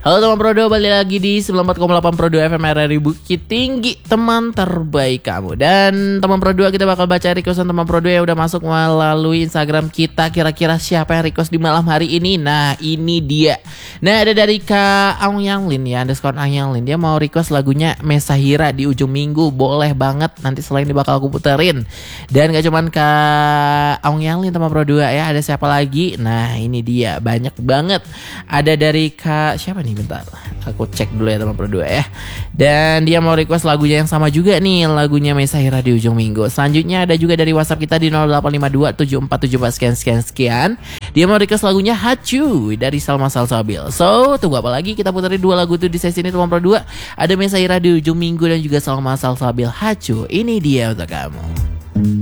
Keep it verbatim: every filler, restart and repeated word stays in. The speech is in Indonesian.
Halo teman Prodo, balik lagi di sembilan puluh empat koma delapan Prodo F M R R I Bukit Tinggi, teman terbaik kamu. Dan teman Prodo, kita bakal baca requestan teman Prodo yang udah masuk melalui Instagram kita. Kira-kira siapa yang request di malam hari ini? Nah, ini dia. Nah, ada dari Kak Aung Yang Lin ya, underscore Aung Yang Lin. Dia mau request lagunya Mesahira di ujung minggu. Boleh banget, nanti selain ini bakal aku puterin. Dan gak cuman Kak Aung Yang Lin teman Prodo ya, ada siapa lagi? Nah, ini dia, banyak banget. Ada dari Kak siapa nih? Bentar, aku cek dulu ya teman Prodo ya. Dan dia mau request lagunya yang sama juga nih, lagunya Mesahira di ujung minggu. Selanjutnya ada juga dari WhatsApp kita di nol delapan lima dua tujuh empat tujuh empat sekian sekian sekian. Dia mau request lagunya Hacu dari Salma Salsabil. So, tunggu apa lagi, kita puterin dua lagu tuh di sesi ini teman Prodo. Ada Mesahira di ujung minggu dan juga Salma Salsabil Hacu. Ini dia untuk kamu.